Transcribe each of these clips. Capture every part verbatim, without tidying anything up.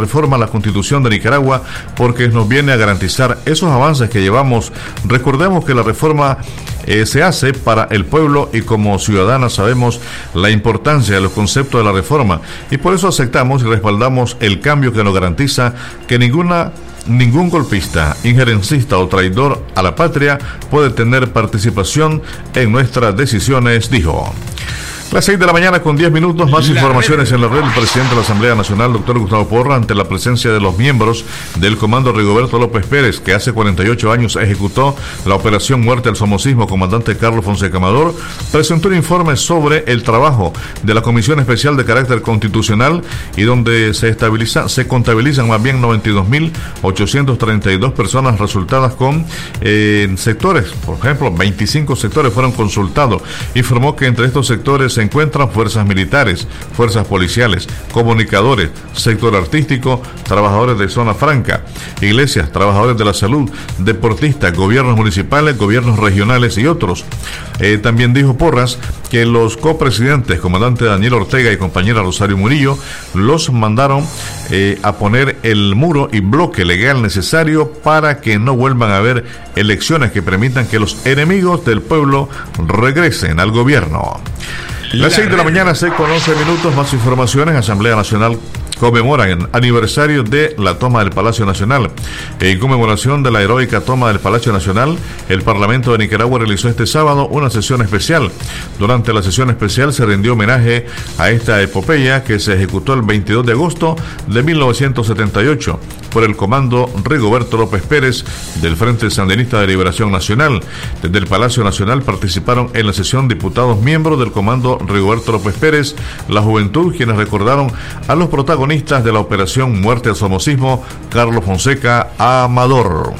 reforma a la Constitución de Nicaragua porque nos viene a garantizar esos avances que llevamos. Recordemos que la reforma eh, se hace para el pueblo y como ciudadanas sabemos la importancia de los conceptos de la reforma y por eso aceptamos y respaldamos el cambio que nos garantiza que ninguna Ningún golpista, injerencista o traidor a la patria puede tener participación en nuestras decisiones, dijo. Las seis de la mañana con diez minutos, más la informaciones red. En la red. El presidente de la Asamblea Nacional, doctor Gustavo Porras, ante la presencia de los miembros del Comando Rigoberto López Pérez, que hace cuarenta y ocho años ejecutó la operación Muerte al Somocismo, comandante Carlos Fonseca Amador, presentó un informe sobre el trabajo de la Comisión Especial de Carácter Constitucional y donde se estabiliza, se contabilizan más bien noventa y dos mil ochocientas treinta y dos personas resultadas con eh, sectores, por ejemplo, veinticinco sectores fueron consultados. Informó que entre estos sectores se Se encuentran fuerzas militares, fuerzas policiales, comunicadores, sector artístico, trabajadores de zona franca, iglesias, trabajadores de la salud, deportistas, gobiernos municipales, gobiernos regionales y otros. Eh, también dijo Porras que los copresidentes, comandante Daniel Ortega y compañera Rosario Murillo, los mandaron eh, a poner el muro y bloque legal necesario para que no vuelvan a haber elecciones que permitan que los enemigos del pueblo regresen al gobierno. Las seis de la mañana, seis con once minutos, más informaciones. Asamblea Nacional conmemora el aniversario de la toma del Palacio Nacional. En conmemoración de la heroica toma del Palacio Nacional, el Parlamento de Nicaragua realizó este sábado una sesión especial. Durante la sesión especial se rindió homenaje a esta epopeya que se ejecutó el veintidós de agosto de mil novecientos setenta y ocho por el comando Rigoberto López Pérez del Frente Sandinista de Liberación Nacional. Desde el Palacio Nacional participaron en la sesión diputados miembros del comando Rigoberto López Pérez, la juventud, quienes recordaron a los protagonistas de la operación Muerte al Somocismo, Carlos Fonseca Amador.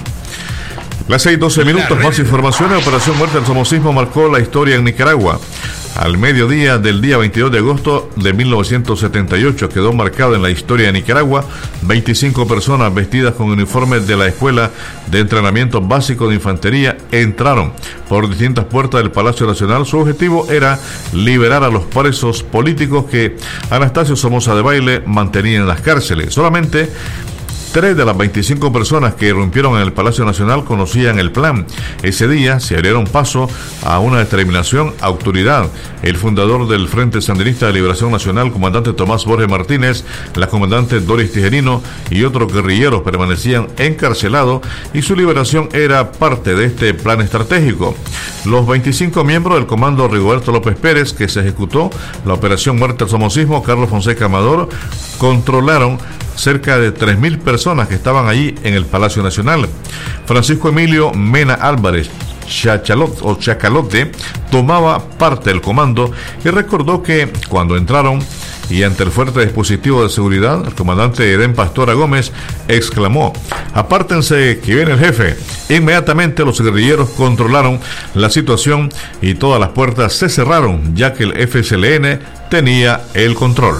Las seis doce minutos, más información. La operación Muerte al Somocismo marcó la historia en Nicaragua. Al mediodía del día veintidós de agosto de mil novecientos setenta y ocho quedó marcado en la historia de Nicaragua. veinticinco personas vestidas con uniformes de la Escuela de Entrenamiento Básico de Infantería entraron por distintas puertas del Palacio Nacional. Su objetivo era liberar a los presos políticos que Anastasio Somoza Debayle mantenía en las cárceles. Solamente Tres de las veinticinco personas que irrumpieron en el Palacio Nacional conocían el plan. Ese día se abrieron paso a una determinación autoridad. El fundador del Frente Sandinista de Liberación Nacional, comandante Tomás Borges Martínez, la comandante Doris Tijerino y otros guerrilleros permanecían encarcelados y su liberación era parte de este plan estratégico. Los veinticinco miembros del comando Rigoberto López Pérez, que se ejecutó la operación Muerte al Somocismo, Carlos Fonseca Amador, controlaron cerca de tres mil personas que estaban allí en el Palacio Nacional. Francisco Emilio Mena Álvarez Chachalot, o Chacalote tomaba parte del comando y recordó que cuando entraron y ante el fuerte dispositivo de seguridad, el comandante Edén Pastora Gómez exclamó: apártense que viene el jefe. Inmediatamente los guerrilleros controlaron la situación y todas las puertas se cerraron, ya que el F S L N tenía el control.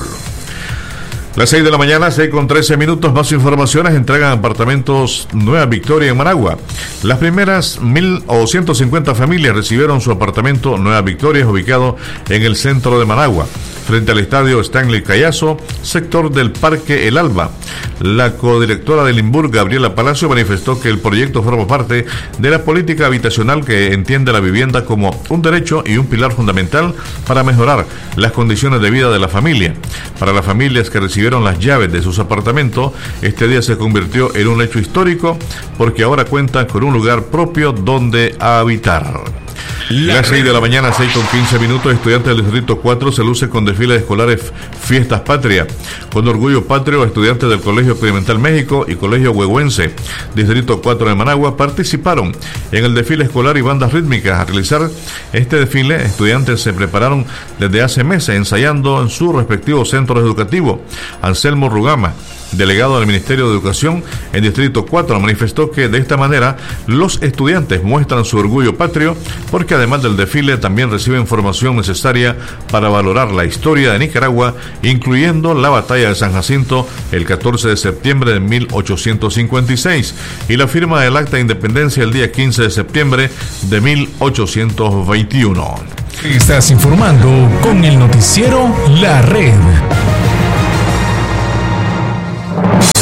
Las seis de la mañana, seis con trece minutos, más informaciones. Entregan apartamentos Nueva Victoria en Managua. Las primeras mil o ciento cincuenta familias recibieron su apartamento Nueva Victoria, ubicado en el centro de Managua, frente al estadio Stanley Callazo, sector del Parque El Alba. La codirectora del INBUR, Gabriela Palacio, manifestó que el proyecto forma parte de la política habitacional que entiende la vivienda como un derecho y un pilar fundamental para mejorar las condiciones de vida de la familia. Para las familias que recibieron las llaves de sus apartamentos, este día se convirtió en un hecho histórico porque ahora cuentan con un lugar propio donde habitar. Las seis de la mañana, seis con quince minutos, estudiantes del Distrito cuatro se luce con desfiles escolares Fiestas Patria. Con orgullo patrio, estudiantes del Colegio Experimental México y Colegio Huehuense, Distrito cuatro de Managua, participaron en el desfile escolar y bandas rítmicas. A realizar este desfile, estudiantes se prepararon desde hace meses ensayando en sus respectivos centros educativos. Anselmo Rugama, delegado del Ministerio de Educación en Distrito cuatro, manifestó que de esta manera los estudiantes muestran su orgullo patrio porque además del desfile también reciben formación necesaria para valorar la historia de Nicaragua, incluyendo la batalla de San Jacinto el catorce de septiembre de mil ochocientos cincuenta y seis y la firma del Acta de Independencia el día quince de septiembre de mil ochocientos veintiuno. Estás informando con el noticiero La Red.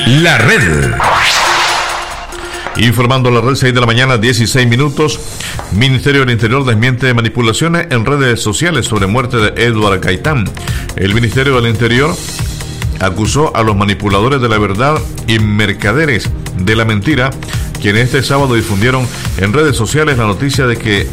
La Red. Informando la red, seis de la mañana, dieciséis minutos. Ministerio del Interior desmiente manipulaciones en redes sociales sobre muerte de Edward Gaitán. El Ministerio del Interior acusó a los manipuladores de la verdad y mercaderes de la mentira, quienes este sábado difundieron en redes sociales la noticia de que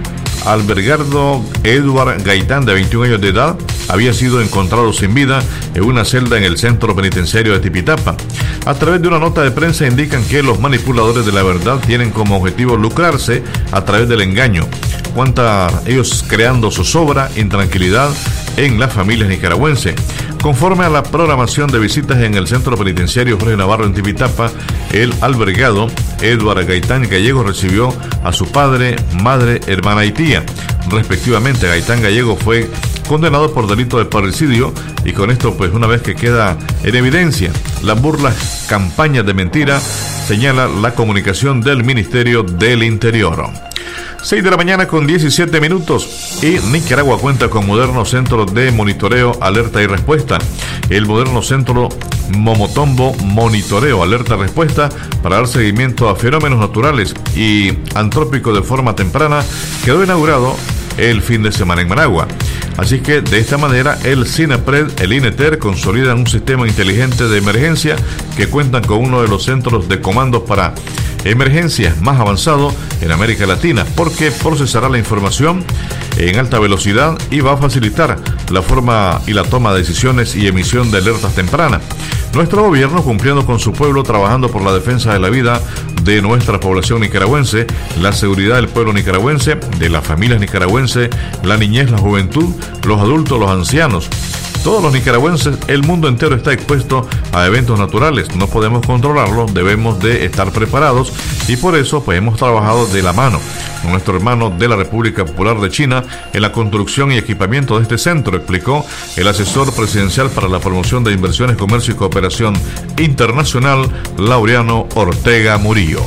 Albergardo Edward Gaitán, de veintiún años de edad, había sido encontrado sin vida en una celda en el centro penitenciario de Tipitapa. A través de una nota de prensa indican que los manipuladores de la verdad tienen como objetivo lucrarse a través del engaño, cuanta ellos creando zozobra, intranquilidad en las familias nicaragüenses. Conforme a la programación de visitas en el centro penitenciario Jorge Navarro en Tipitapa, el albergado Edward Gaitán Gallego recibió a su padre, madre, hermana y tía. Respectivamente, Gaitán Gallego fue condenado por delito de parricidio y con esto, pues una vez que queda en evidencia las burlas, campañas de mentira, señala la comunicación del Ministerio del Interior. seis de la mañana con diecisiete minutos y Nicaragua cuenta con moderno centro de monitoreo, alerta y respuesta. El moderno centro Momotombo Monitoreo, Alerta y Respuesta para dar seguimiento a fenómenos naturales y antrópicos de forma temprana quedó inaugurado el fin de semana en Managua. Así que de esta manera el CINAPRED, el INETER consolidan un sistema inteligente de emergencia que cuentan con uno de los centros de comandos para emergencias más avanzado en América Latina, porque procesará la información en alta velocidad y va a facilitar la forma y la toma de decisiones y emisión de alertas tempranas. Nuestro gobierno, cumpliendo con su pueblo, trabajando por la defensa de la vida de nuestra población nicaragüense, la seguridad del pueblo nicaragüense, de las familias nicaragüenses, la niñez, la juventud, los adultos, los ancianos. Todos los nicaragüenses, el mundo entero está expuesto a eventos naturales. No podemos controlarlos, debemos de estar preparados y por eso pues hemos trabajado de la mano con nuestro hermano de la República Popular de China en la construcción y equipamiento de este centro, explicó el asesor presidencial para la promoción de inversiones, comercio y cooperación internacional, Laureano Ortega Murillo.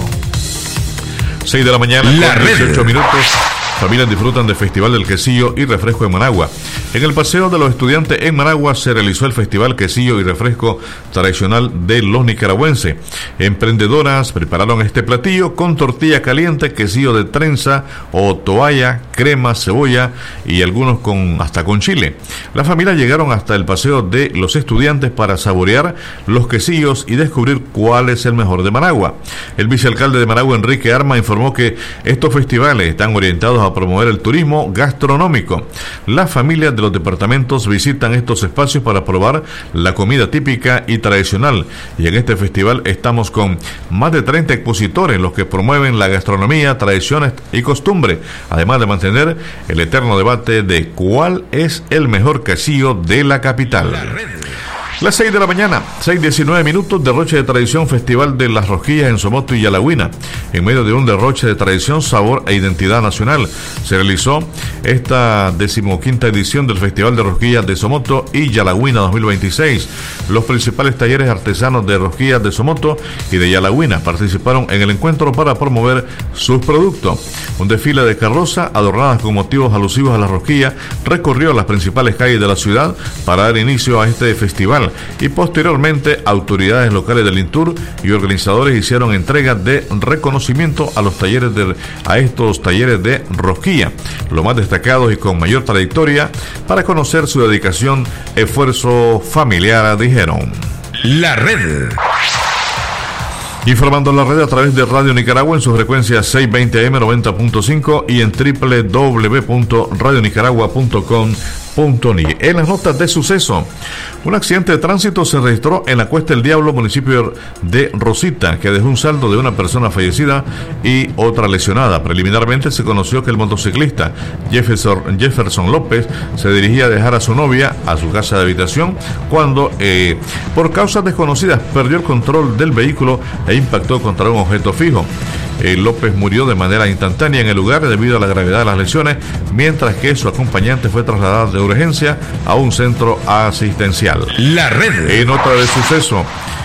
seis de la mañana, dieciocho minutos. Familias disfrutan del Festival del Quesillo y Refresco en Managua. En el Paseo de los Estudiantes en Managua se realizó el Festival Quesillo y Refresco tradicional de los nicaragüenses. Emprendedoras prepararon este platillo con tortilla caliente, quesillo de trenza o toalla, crema, cebolla y algunos con hasta con chile. Las familias llegaron hasta el Paseo de los Estudiantes para saborear los quesillos y descubrir cuál es el mejor de Managua. El vicealcalde de Managua, Enrique Arma, informó que estos festivales están orientados a promover el turismo gastronómico. Las familias de los departamentos visitan estos espacios para probar la comida típica y tradicional, y en este festival estamos con más de treinta expositores, los que promueven la gastronomía, tradiciones y costumbres, además de mantener el eterno debate de cuál es el mejor quesillo de la capital. Las seis de la mañana, seis diecinueve minutos, derroche de tradición, Festival de las Rosquillas en Somoto y Yalahuina. En medio de un derroche de tradición, sabor e identidad nacional, se realizó esta decimoquinta edición del Festival de Rosquillas de Somoto y Yalahuina dos mil veintiséis. Los principales talleres artesanos de rosquillas de Somoto y de Yalahuina participaron en el encuentro para promover sus productos. Un desfile de carroza adornadas con motivos alusivos a la rosquilla recorrió las principales calles de la ciudad para dar inicio a este festival. Y posteriormente autoridades locales del INTUR y organizadores hicieron entrega de reconocimiento a los talleres de, a estos talleres de rosquilla, los más destacados y con mayor trayectoria, para conocer su dedicación, esfuerzo familiar, dijeron. La Red. Informando la red a través de Radio Nicaragua en sus frecuencias seiscientos veinte A M noventa punto cinco y en doble u doble u doble u punto radio nicaragua punto com punto ni. En las notas de suceso, un accidente de tránsito se registró en la Cuesta del Diablo, municipio de Rosita, que dejó un saldo de una persona fallecida y otra lesionada. Preliminarmente se conoció que el motociclista Jefferson, Jefferson López se dirigía a dejar a su novia a su casa de habitación cuando, eh, por causas desconocidas, perdió el control del vehículo e impactó contra un objeto fijo. Eh, López murió de manera instantánea en el lugar debido a la gravedad de las lesiones, mientras que su acompañante fue trasladado de urgencia a un centro asistencial. La Red. En otra de suceso,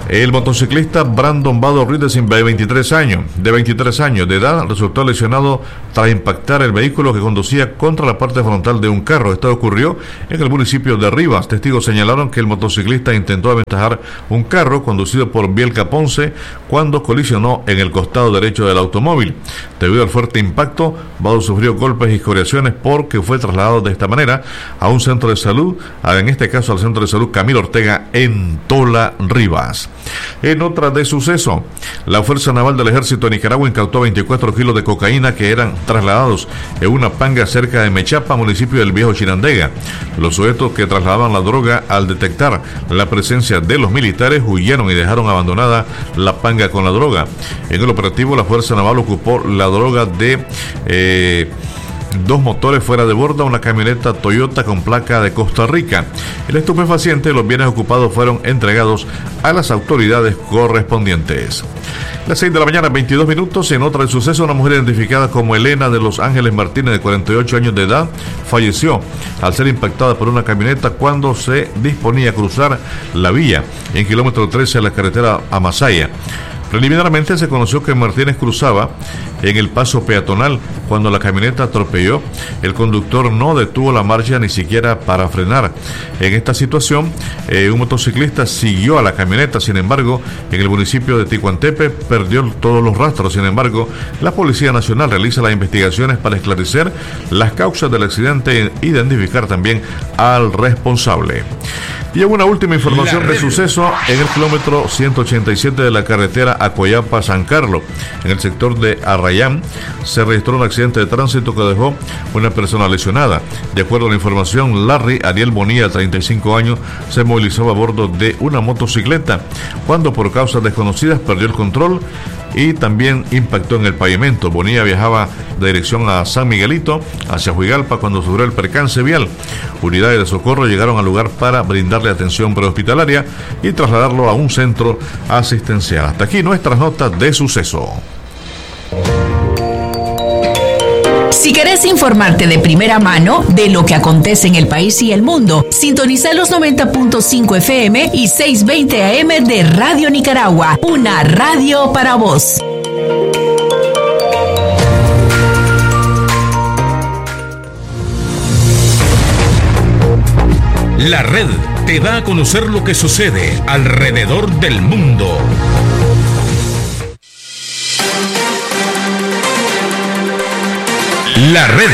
El motociclista Brandon Vado Ruiz, de veintitrés años, de veintitrés años de edad, resultó lesionado tras impactar el vehículo que conducía contra la parte frontal de un carro. Esto ocurrió en el municipio de Rivas. Testigos señalaron que el motociclista intentó aventajar un carro conducido por Bielka Ponce cuando colisionó en el costado derecho del automóvil. Debido al fuerte impacto, Vado sufrió golpes y escoriaciones porque fue trasladado de esta manera a un centro de salud, en este caso al centro de salud Camilo Ortega en Tola, Rivas. En otra de suceso, la Fuerza Naval del Ejército de Nicaragua incautó veinticuatro kilos de cocaína que eran trasladados en una panga cerca de Mechapa, municipio del Viejo Chinandega. Los sujetos que trasladaban la droga, al detectar la presencia de los militares, huyeron y dejaron abandonada la panga con la droga. En el operativo, la Fuerza Naval ocupó la droga de eh, dos motores fuera de borda, una camioneta Toyota con placa de Costa Rica. El estupefaciente y los bienes ocupados fueron entregados a las autoridades correspondientes. Las seis de la mañana, veintidós minutos. En otra del suceso, una mujer identificada como Elena de Los Ángeles Martínez, de cuarenta y ocho años de edad, falleció al ser impactada por una camioneta cuando se disponía a cruzar la vía en kilómetro trece de la carretera a Masaya. Preliminarmente se conoció que Martínez cruzaba en el paso peatonal cuando la camioneta atropelló. El conductor no detuvo la marcha ni siquiera para frenar. En esta situación, eh, un motociclista siguió a la camioneta. Sin embargo, en el municipio de Ticuantepe perdió todos los rastros. Sin embargo, la Policía Nacional realiza las investigaciones para esclarecer las causas del accidente e identificar también al responsable. Y en una última información de suceso, en el kilómetro ciento ochenta y siete de la carretera Acoyapa-San Carlos, en el sector de Arrayán, se registró un accidente de tránsito que dejó una persona lesionada. De acuerdo a la información, Larry Ariel Bonilla, de treinta y cinco años, se movilizaba a bordo de una motocicleta cuando, por causas desconocidas, perdió el control y también impactó en el pavimento. Bonilla viajaba de dirección a San Miguelito, hacia Huigalpa, cuando sufrió el percance vial. Unidades de socorro llegaron al lugar para brindarle atención prehospitalaria y trasladarlo a un centro asistencial. Hasta aquí nuestras notas de suceso. Si querés informarte de primera mano de lo que acontece en el país y el mundo, sintoniza los noventa punto cinco F M y seiscientos veinte A M de Radio Nicaragua, una radio para vos. La red te da a conocer lo que sucede alrededor del mundo. La red.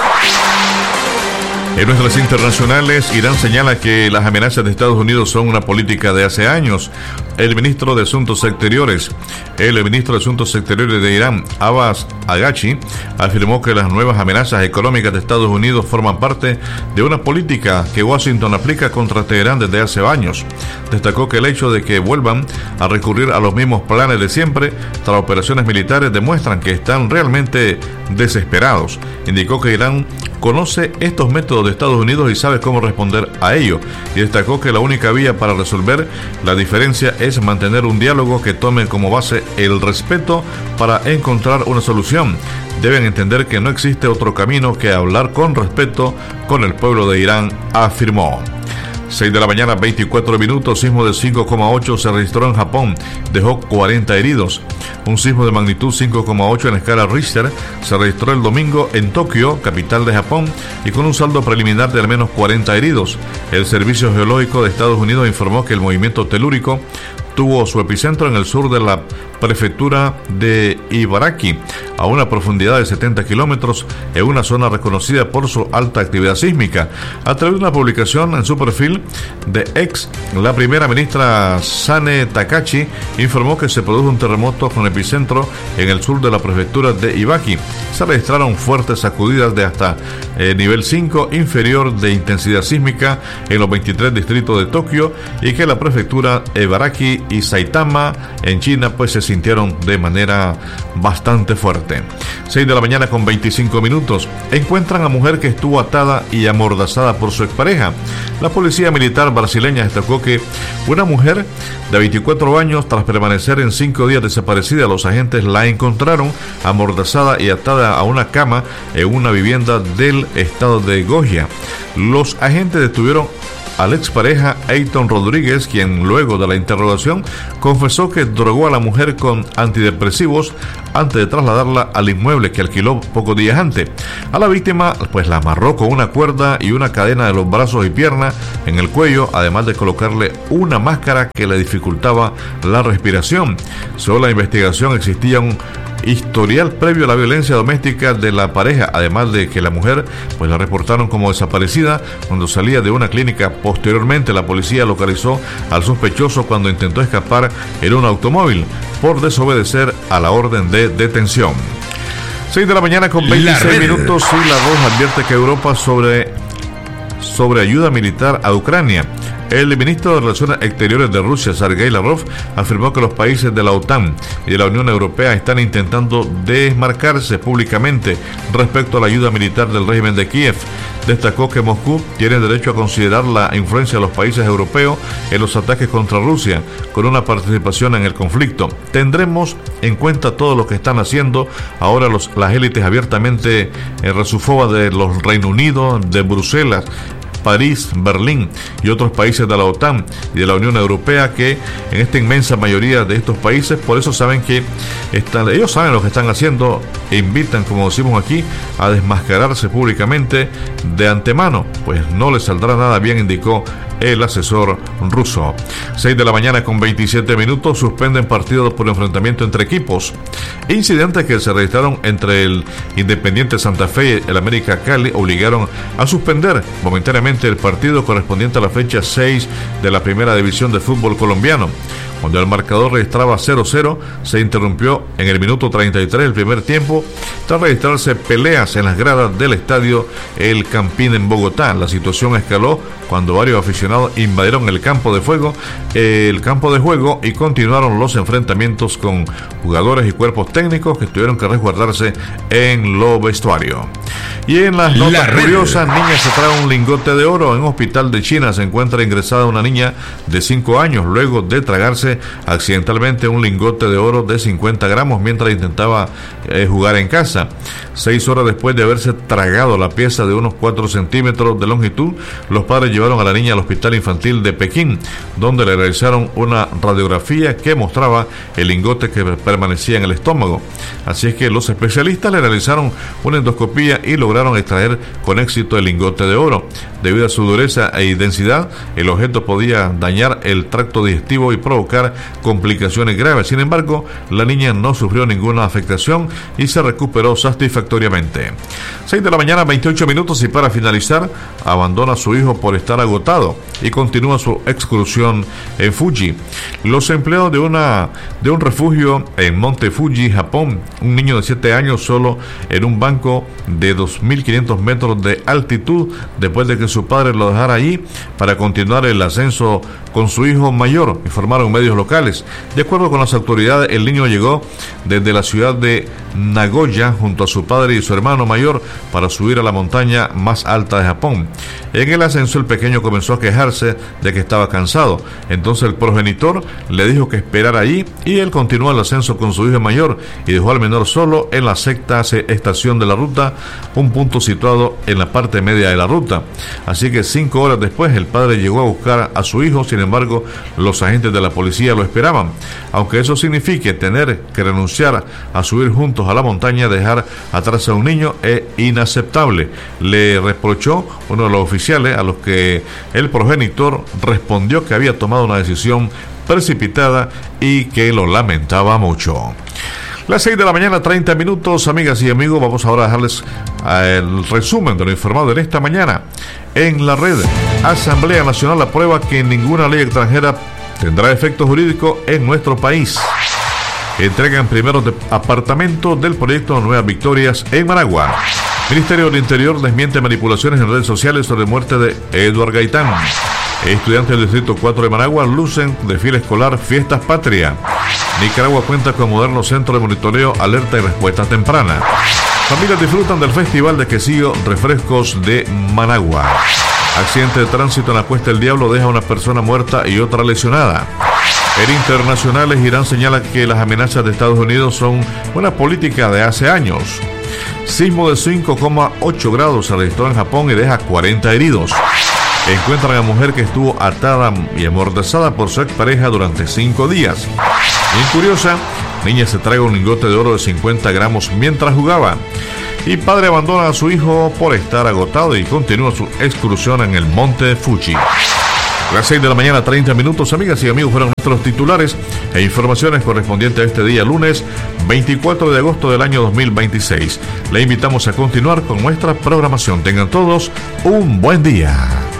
En nuestras internacionales, Irán señala que las amenazas de Estados Unidos son una política de hace años. El ministro de Asuntos Exteriores, el ministro de Asuntos Exteriores de Irán, Abbas Araghchi, afirmó que las nuevas amenazas económicas de Estados Unidos forman parte de una política que Washington aplica contra Teherán desde hace años. Destacó que el hecho de que vuelvan a recurrir a los mismos planes de siempre tras operaciones militares demuestran que están realmente desesperados. Indicó que Irán conoce estos métodos de Estados Unidos y sabe cómo responder a ello, y destacó que la única vía para resolver la diferencia es mantener un diálogo que tome como base el respeto para encontrar una solución. Deben entender que no existe otro camino que hablar con respeto con el pueblo de Irán, afirmó. seis de la mañana, veinticuatro minutos. Sismo de cinco coma ocho se registró en Japón, dejó cuarenta heridos. Un sismo de magnitud cinco coma ocho en escala Richter se registró el domingo en Tokio, capital de Japón, y con un saldo preliminar de al menos cuarenta heridos. El Servicio Geológico de Estados Unidos informó que el movimiento telúrico tuvo su epicentro en el sur de la prefectura de Ibaraki, a una profundidad de setenta kilómetros, en una zona reconocida por su alta actividad sísmica. A través de una publicación en su perfil de X, la primera ministra Sane Takachi informó que se produjo un terremoto con epicentro en el sur de la prefectura de Ibaraki. Se registraron fuertes sacudidas de hasta eh, nivel cinco inferior de intensidad sísmica en los veintitrés distritos de Tokio, y que la prefectura Ibaraki y Saitama en China pues se sintieron de manera bastante fuerte. seis de la mañana con veinticinco minutos. Encuentran a mujer que estuvo atada y amordazada por su expareja. La policía militar brasileña destacó que una mujer de veinticuatro años, tras permanecer en cinco días desaparecida, los agentes la encontraron amordazada y atada a una cama en una vivienda del estado de Goiás. Los agentes detuvieron a la expareja Eyton Rodríguez, quien luego de la interrogación confesó que drogó a la mujer con antidepresivos antes de trasladarla al inmueble que alquiló pocos días antes. A la víctima pues la amarró con una cuerda y una cadena de los brazos y piernas en el cuello, además de colocarle una máscara que le dificultaba la respiración. Según la investigación, existía un historial previo a la violencia doméstica de la pareja, además de que la mujer pues la reportaron como desaparecida cuando salía de una clínica. Posteriormente la policía localizó al sospechoso cuando intentó escapar en un automóvil por desobedecer a la orden de detención. seis de la mañana con veintiséis minutos y la voz advierte que Europa sobre, sobre ayuda militar a Ucrania. El ministro de Relaciones Exteriores de Rusia, Sergei Lavrov, afirmó que los países de la OTAN y de la Unión Europea están intentando desmarcarse públicamente respecto a la ayuda militar del régimen de Kiev. Destacó que Moscú tiene derecho a considerar la influencia de los países europeos en los ataques contra Rusia, con una participación en el conflicto. Tendremos en cuenta todo lo que están haciendo ahora los, las élites abiertamente eh, rusófobas de los Reino Unido, de Bruselas, París, Berlín y otros países de la OTAN y de la Unión Europea, que en esta inmensa mayoría de estos países, por eso saben que están, ellos saben lo que están haciendo e invitan, como decimos aquí, a desmascararse públicamente de antemano, pues no les saldrá nada bien, indicó el asesor ruso. seis de la mañana con veintisiete minutos, suspenden partidos por enfrentamiento entre equipos. Incidentes que se registraron entre el Independiente Santa Fe y el América Cali obligaron a suspender momentáneamente el partido correspondiente a la fecha seis de la Primera División de Fútbol colombiano. Cuando el marcador registraba cero cero, se interrumpió en el minuto treinta y tres del primer tiempo, tras registrarse peleas en las gradas del estadio El Campín en Bogotá. La situación escaló cuando varios aficionados invadieron el campo de fuego, eh, el campo de juego y continuaron los enfrentamientos con jugadores y cuerpos técnicos que tuvieron que resguardarse en los vestuarios. Y en las notas curiosas, niña se trae un lingote de oro. En un hospital de China se encuentra ingresada una niña de cinco años luego de tragarse accidentalmente un lingote de oro de cincuenta gramos mientras intentaba eh, jugar en casa. Seis horas después de haberse tragado la pieza de unos cuatro centímetros de longitud, los padres llevaron a la niña al hospital infantil de Pekín, donde le realizaron una radiografía que mostraba el lingote que permanecía en el estómago. Así es que los especialistas le realizaron una endoscopía y lograron extraer con éxito el lingote de oro. Debido a su dureza e densidad, el objeto podía dañar el tracto digestivo y provocar complicaciones graves. Sin embargo, la niña no sufrió ninguna afectación y se recuperó satisfactoriamente. seis de la mañana, veintiocho minutos, y para finalizar, abandona a su hijo por estar agotado y continúa su excursión en Fuji. Los empleados de una de un refugio en Monte Fuji, Japón, un niño de siete años solo en un banco de dos mil quinientos metros de altitud, después de que su padre lo dejara allí para continuar el ascenso con su hijo mayor, informaron medios locales. De acuerdo con las autoridades, el niño llegó desde la ciudad de Nagoya junto a su padre y su hermano mayor para subir a la montaña más alta de Japón. En el ascenso, el pequeño comenzó a quejarse de que estaba cansado. Entonces el progenitor le dijo que esperara allí y él continuó el ascenso con su hijo mayor y dejó al menor solo en la sexta estación de la ruta, un punto situado en la parte media de la ruta. Así que cinco horas después el padre llegó a buscar a su hijo. Sin embargo, los agentes de la policía lo esperaban. Aunque eso signifique tener que renunciar a subir juntos a la montaña, dejar atrás a un niño es inaceptable, le reprochó uno de los oficiales, a los que el progenitor respondió que había tomado una decisión precipitada y que lo lamentaba mucho. Las seis de la mañana, treinta minutos, amigas y amigos. Vamos ahora a dejarles el resumen de lo informado en esta mañana. En la red, Asamblea Nacional aprueba que ninguna ley extranjera tendrá efecto jurídico en nuestro país. Entregan primeros de apartamentos del proyecto Nuevas Victorias en Managua. Ministerio del Interior desmiente manipulaciones en redes sociales sobre muerte de Edward Gaitán. Estudiantes del Distrito cuatro de Managua lucen desfile escolar Fiestas Patria. Nicaragua cuenta con moderno centro de monitoreo, alerta y respuesta temprana. Familias disfrutan del Festival de Quesillo Refrescos de Managua. Accidente de tránsito en la Cuesta del Diablo deja a una persona muerta y otra lesionada. En internacionales, Irán señala que las amenazas de Estados Unidos son una política de hace años. Sismo de cinco coma ocho grados se registró en Japón y deja cuarenta heridos. Encuentran a mujer que estuvo atada y amordazada por su expareja durante cinco días. Bien curiosa, niña se traga un lingote de oro de cincuenta gramos mientras jugaba. Y padre abandona a su hijo por estar agotado y continúa su excursión en el monte Fuji. A las seis de la mañana, treinta minutos, amigas y amigos, fueron nuestros titulares e informaciones correspondientes a este día lunes veinticuatro de agosto del año dos mil veintiséis. Le invitamos a continuar con nuestra programación. Tengan todos un buen día.